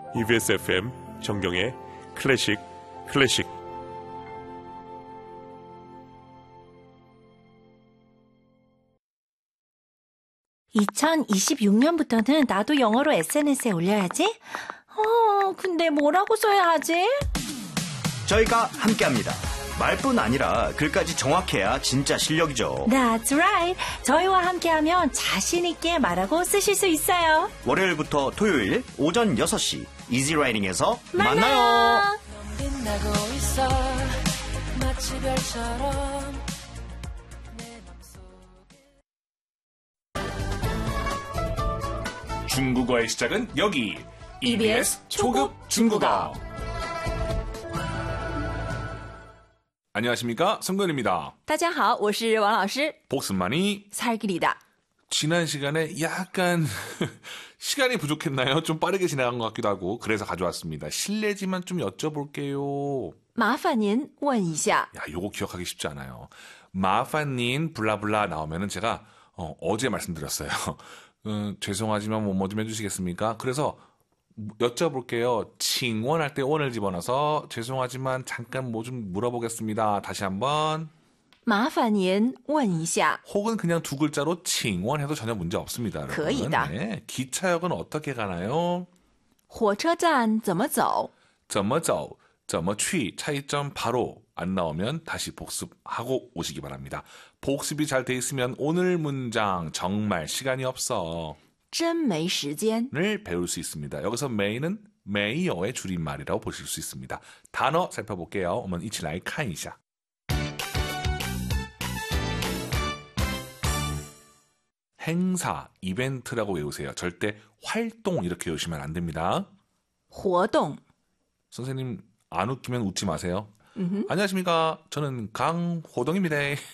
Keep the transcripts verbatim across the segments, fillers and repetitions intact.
이비에스 에프엠 정경의 클래식 클래식. 이천이십육 년부터는 나도 영어로 에스엔에스에 올려야지. 어, 근데 뭐라고 써야 하지? 저희가 함께합니다. 말뿐 아니라 글까지 정확해야 진짜 실력이죠. That's right. 저희와 함께하면 자신 있게 말하고 쓰실 수 있어요. 월요일부터 토요일 오전 여섯 시 이지라이팅에서 만나요. 만나요. 빛나고 있어 마치 별처럼 내 맘속에 중국어의 시작은 여기 이비에스 초급 중국어. 안녕하십니까, 성근입니다. 大家好，我是王老师 복습만이 살길이다. 지난 시간에 약간 시간이 부족했나요? 좀 빠르게 지나간 것 같기도 하고 그래서 가져왔습니다. 실례지만 좀 여쭤볼게요. 麻烦您问一下 야, 요거 기억하기 쉽지 않아요. 마파닌 블라블라 나오면은 제가 어, 어제 말씀드렸어요. 음, 죄송하지만 뭐 뭐 좀 해주시겠습니까? 그래서 여쭤볼게요. 칭원할 때 원을 집어넣어서 죄송하지만 잠깐 뭐 좀 물어보겠습니다. 다시 한번. 麻烦您问一下 혹은 그냥 두 글자로 칭원 해도 전혀 문제 없습니다. 여러분. 可以的. 네, 기차역은 어떻게 가나요? 火车站怎么走? 怎么走,怎么去 차이점 바로 안 나오면 다시 복습하고 오시기 바랍니다. 복습이 잘 돼 있으면 오늘 문장 정말 시간이 없어 真没时间 를 배울 수 있습니다. 여기서 메이는 메이어의 줄임말이라고 보실 수 있습니다. 단어 살펴볼게요. 我们一起来看一下. 행사, 이벤트라고 외우세요. 절대 활동 이렇게 외우시면 안 됩니다. 活动 선생님 안 웃기면 웃지 마세요. 안녕하십니까. 저는 강호동입니다.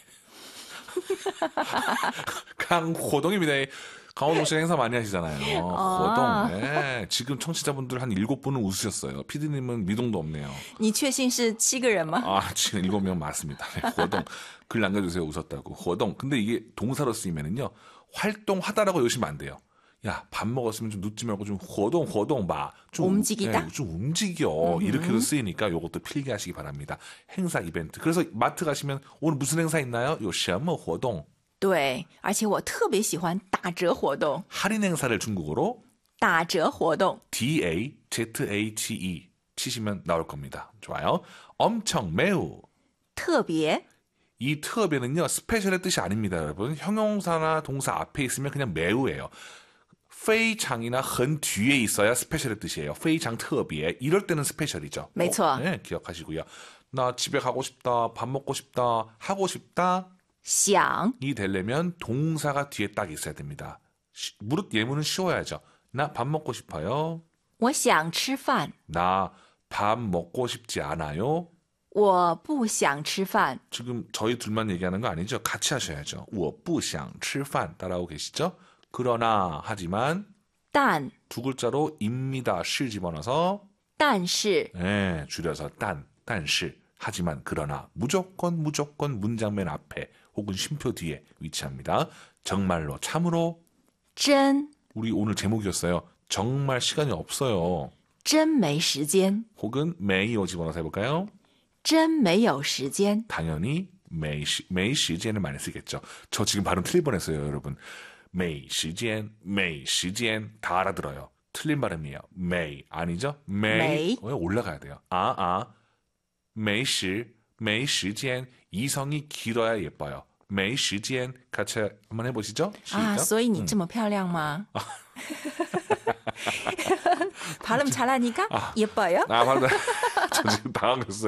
강호동입니다. 강호동 씨 행사 많이 하시잖아요. 아. 호동. 네. 지금 청취자분들 한 일곱 분은 웃으셨어요. 피디님은 미동도 없네요. 你确信是七个人吗? 아, 지금 일곱 명 맞습니다. 네, 호동. 글 남겨주세요. 웃었다고. 호동. 근데 이게 동사로 쓰이면은요. 활동하다라고 외우시면 안 돼요. 야, 밥 먹었으면 좀 눕지 말고 좀 호동, 호동 봐. 좀 움직이다? 네, 좀 움직여. 음흠. 이렇게도 쓰이니까 요것도 필기하시기 바랍니다. 행사, 이벤트. 그래서 마트 가시면 오늘 무슨 행사 있나요? 요, 什么活动? 对，而且我特别喜欢打折活动 할인 행사를 중국어로 打折活动 디 에이 지 에이치 이 치시면 나올 겁니다. 좋아요. 엄청, 매우. 特别 이 특업에는요, 스페셜의 뜻이 아닙니다, 여러분. 형용사나 동사 앞에 있으면 그냥 매우예요. 非常이나 很 뒤에 있어야 스페셜의 뜻이에요. 非常特别. 이럴 때는 스페셜이죠. 没错. 어, 네, 기억하시고요. 나 집에 가고 싶다, 밥 먹고 싶다, 하고 싶다. 想 이 되려면 동사가 뒤에 딱 있어야 됩니다. 시, 무릇 예문은 쉬워야죠. 나 밥 먹고 싶어요. 我想吃饭 나 밥 먹고 싶지 않아요. 我不想吃饭 지금 저희 둘만 얘기하는 거 아니죠? 같이 하셔야죠. 我不想吃饭 따라오고 계시죠? 그러나, 하지만 但 두 글자로 입니다, 실 집어넣어서 但是 네, 줄여서 단, 但是 하지만, 그러나 무조건 무조건 문장 맨 앞에 혹은 쉼표 뒤에 위치합니다. 정말로, 참으로 真 우리 오늘 제목이었어요. 정말 시간이 없어요. 真没时间 혹은 메이어 집어넣어서 해볼까요? 真没有时间 당연히 메이, 메이 시간을 많이 쓰겠죠. 저 지금 발음 틀릴 뻔했어요, 여러분. 메이 시간, 메이 시간 다 알아들어요. 틀린 발음이에요. 메이 아니죠? 메이, 메이. 어, 올라가야 돼요. 아, 아. 메이 시, 메이 시간 이성이 길어야 예뻐요. 메이 시간 같이 한번 해보시죠. 啊， 시작. 所以你这么漂亮吗？ 발음 잘하니까 아. 예뻐요? 아, 맞다. 저 지금 당황했어요.